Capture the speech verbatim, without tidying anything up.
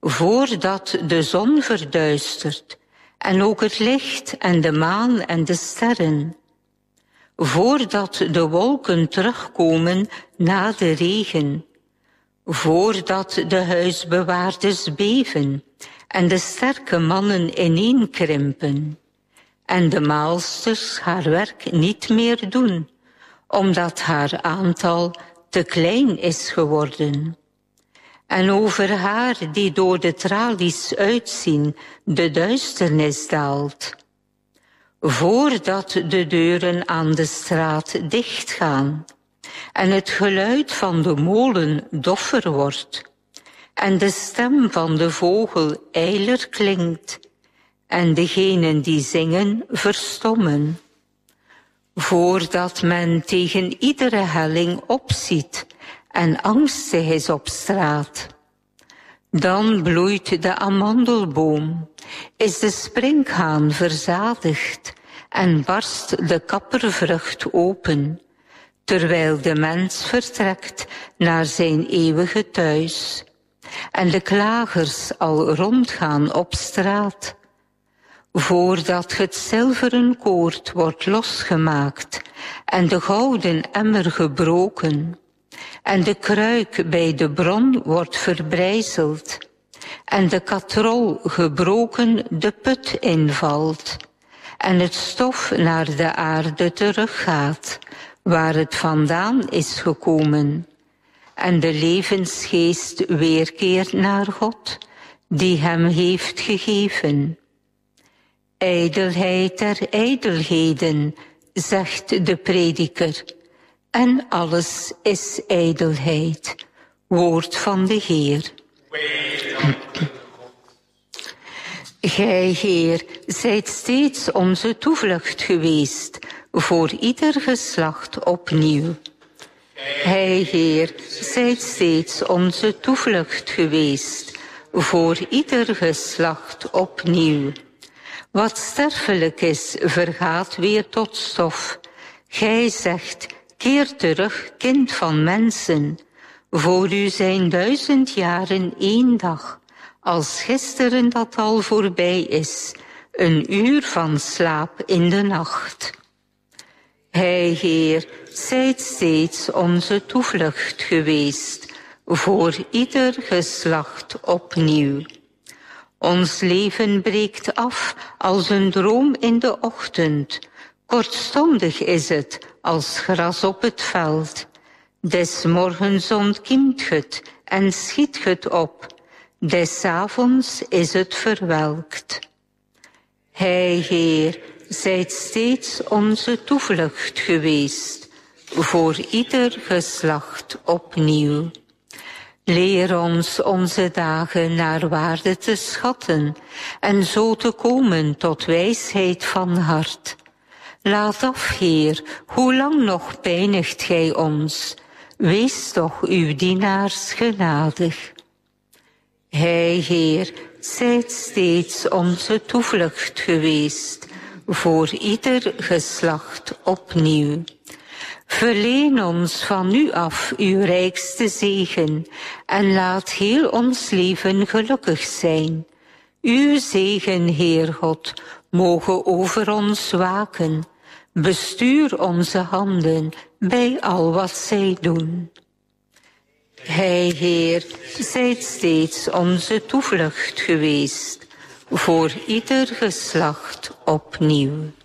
voordat de zon verduistert, en ook het licht en de maan en de sterren, voordat de wolken terugkomen na de regen, voordat de huisbewaarders beven en de sterke mannen ineenkrimpen, en de maalsters haar werk niet meer doen, omdat haar aantal te klein is geworden. En over haar die door de tralies uitzien de duisternis daalt, voordat de deuren aan de straat dichtgaan en het geluid van de molen doffer wordt en de stem van de vogel ijler klinkt en degenen die zingen verstommen, voordat men tegen iedere helling opziet en angstig is op straat. Dan bloeit de amandelboom, is de sprinkhaan verzadigd en barst de kappervrucht open, terwijl de mens vertrekt naar zijn eeuwige thuis en de klagers al rondgaan op straat, voordat het zilveren koord wordt losgemaakt en de gouden emmer gebroken en de kruik bij de bron wordt verbrijzeld en de katrol gebroken de put invalt en het stof naar de aarde teruggaat, waar het vandaan is gekomen, en de levensgeest weerkeert naar God, die hem heeft gegeven. Ijdelheid der ijdelheden, zegt de prediker, en alles is ijdelheid. Woord van de Heer. Gij, Heer, zijt steeds onze toevlucht geweest, voor ieder geslacht opnieuw. Gij, Heer, zijt steeds onze toevlucht geweest, voor ieder geslacht opnieuw. Wat sterfelijk is, vergaat weer tot stof. Gij zegt, keer terug, kind van mensen. Voor u zijn duizend jaren één dag, als gisteren dat al voorbij is, een uur van slaap in de nacht. Gij, Heer, zijt steeds onze toevlucht geweest, voor ieder geslacht opnieuw. Ons leven breekt af als een droom in de ochtend. Kortstondig is het als gras op het veld. Des morgens ontkiemt het en schiet het op. Des avonds is het verwelkt. Gij, Heer, zijt steeds onze toevlucht geweest, voor ieder geslacht opnieuw. Leer ons onze dagen naar waarde te schatten en zo te komen tot wijsheid van hart. Laat af, Heer, hoe lang nog pijnigt gij ons? Wees toch uw dienaars genadig. Gij, Heer, zijt steeds onze toevlucht geweest, voor ieder geslacht opnieuw. Verleen ons van u af uw rijkste zegen en laat heel ons leven gelukkig zijn. Uw zegen, Heer God, moge over ons waken. Bestuur onze handen bij al wat zij doen. Gij, Heer, zijt steeds onze toevlucht geweest, voor ieder geslacht opnieuw.